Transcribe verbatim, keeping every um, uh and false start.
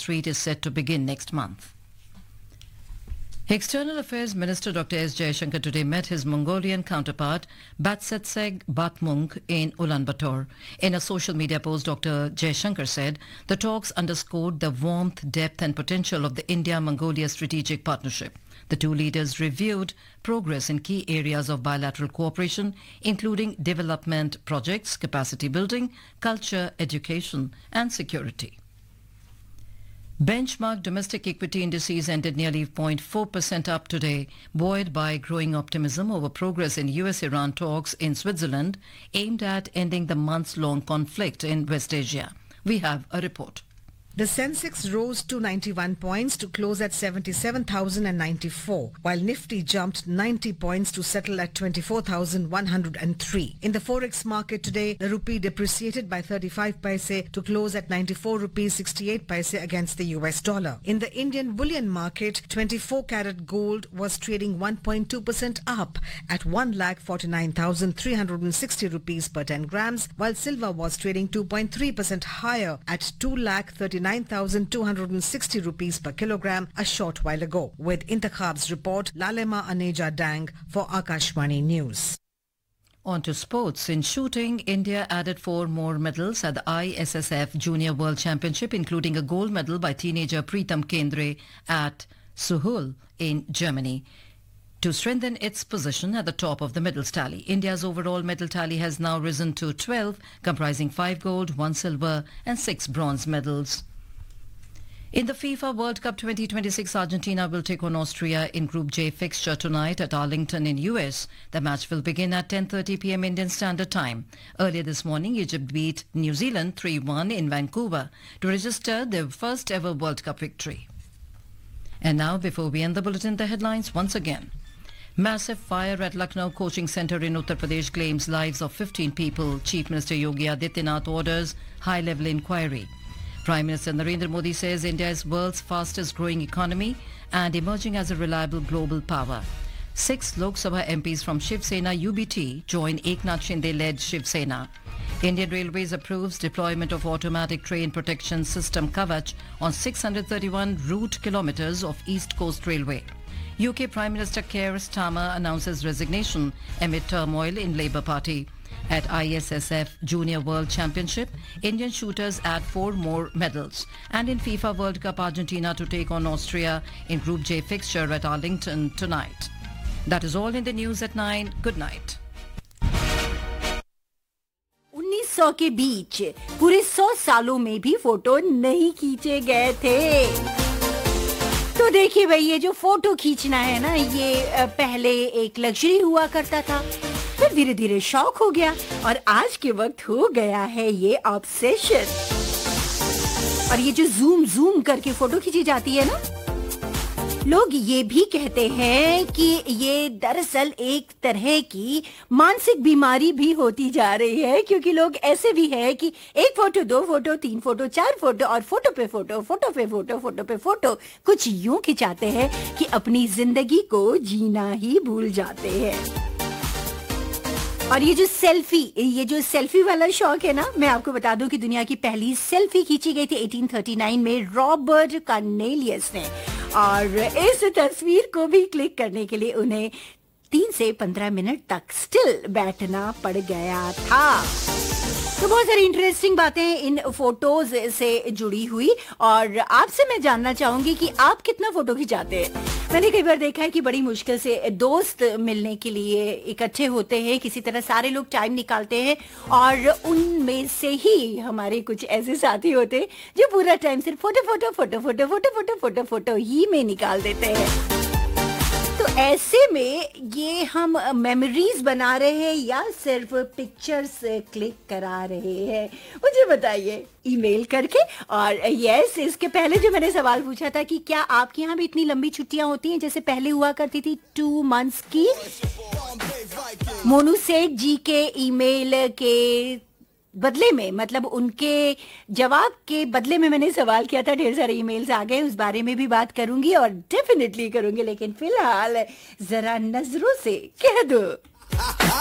retreat is set to begin next month. External Affairs Minister Doctor S. Jaishankar today met his Mongolian counterpart Batsetseg Batmung in Ulaanbaatar. In a social media post, Doctor Jaishankar said the talks underscored the warmth, depth and potential of the India-Mongolia strategic partnership. The two leaders reviewed progress in key areas of bilateral cooperation, including development projects, capacity building, culture, education and security. Benchmark domestic equity indices ended nearly zero point four percent up today, buoyed by growing optimism over progress in U S Iran talks in Switzerland aimed at ending the months-long conflict in West Asia. We have a report. The Sensex rose to ninety-one points to close at seventy-seven thousand ninety-four, while Nifty jumped ninety points to settle at twenty-four thousand one hundred three. In the forex market today, the rupee depreciated by thirty-five paise to close at ninety-four rupees sixty-eight paise against the U S dollar. In the Indian bullion market, twenty-four carat gold was trading one point two percent up at one lakh forty-nine thousand three hundred sixty rupees per ten grams, while silver was trading two point three percent higher at two lakh thirty-nine thousand two hundred sixty rupees per kilogram a short while ago. With Intakhab's report, Lalema Aneja Dang for Akashvani News. On to sports. In shooting, India added four more medals at the I S S F Junior World Championship, including a gold medal by teenager Preetam Kendre at Suhul in Germany, to strengthen its position at the top of the medals tally. India's overall medal tally has now risen to twelve, comprising five gold, one silver and six bronze medals. In the FIFA World Cup twenty twenty-six, Argentina will take on Austria in Group J fixture tonight at Arlington in U S. The match will begin at ten thirty p m Indian Standard Time. Earlier this morning, Egypt beat New Zealand three one in Vancouver to register their first ever World Cup victory. And now, before we end the bulletin, the headlines once again. Massive fire at Lucknow coaching centre in Uttar Pradesh claims lives of fifteen people. Chief Minister Yogi Adityanath orders high-level inquiry. Prime Minister Narendra Modi says India is world's fastest growing economy and emerging as a reliable global power. Six Lok Sabha M Ps from Shiv Sena U B T join Eknath Shinde-led Shiv Sena. Indian Railways approves deployment of automatic train protection system Kavach on six hundred thirty-one route kilometres of East Coast Railway. U K Prime Minister Keir Starmer announces resignation amid turmoil in Labour Party. At I S S F Junior World Championship, Indian shooters add four more medals. And in FIFA World Cup, Argentina to take on Austria in Group J fixture at Arlington tonight. That is all in the news at nine. Good night. उन्नीस सौ के बीच पूरे सौ सालों में भी photo नहीं खींचे गए थे। तो देखिए भाई, ये जो फोटो खींचना है ना, ये पहले एक लग्जरी हुआ करता था, फिर धीरे धीरे शौक हो गया और आज के वक्त हो गया है ये ऑब्सेशन। और ये जो जूम जूम करके फोटो खींची जाती है ना, लोग ये भी कहते हैं कि ये दरअसल एक तरह की मानसिक बीमारी भी होती जा रही है, क्योंकि लोग ऐसे भी है कि एक फोटो, दो फोटो, तीन फोटो, चार फोटो और फोटो पे फोटो, फोटो पे फोटो, फोटो पे फोटो कुछ यूं खिंचाते हैं कि अपनी जिंदगी को जीना ही भूल जाते हैं। और ये जो सेल्फी ये जो सेल्फी वाला शौक है ना, मैं आपको बता दूं कि दुनिया की पहली सेल्फी खींची गई थी अठारह सौ उनतालीस में रॉबर्ट कार्नेलियस ने, और इस तस्वीर को भी क्लिक करने के लिए उन्हें तीन से पंद्रह मिनट तक स्टिल बैठना पड़ गया था। तो बहुत सारी इंटरेस्टिंग बातें इन फोटोज से जुड़ी हुई, और आपसे मैं जानना चाहूंगी कि आप कितना फोटो खिंचाते हैं। मैंने कई बार देखा है कि बड़ी मुश्किल से दोस्त मिलने के लिए इकट्ठे होते हैं, किसी तरह सारे लोग टाइम निकालते हैं, और उनमें से ही हमारे कुछ ऐसे साथी होते हैं जो पूरा टाइम सिर्फ photo photo photo photo photo photo photo photo ही में निकाल देते हैं। तो ऐसे में ये हम मेमोरीज बना रहे हैं या सिर्फ पिक्चर्स क्लिक करा रहे हैं, मुझे बताइए ईमेल करके। और यस, इसके पहले जो मैंने सवाल पूछा था कि क्या आपके यहाँ भी इतनी लंबी छुट्टियां होती हैं जैसे पहले हुआ करती थी टू मंथ्स की, मोनू सेठ जी के ईमेल के बदले में, मतलब उनके जवाब के बदले में मैंने सवाल किया था, ढेर सारे ईमेल्स आ गए, उस बारे में भी बात करूंगी और डेफिनेटली करूंगी, लेकिन फिलहाल जरा नजरों से कह दो।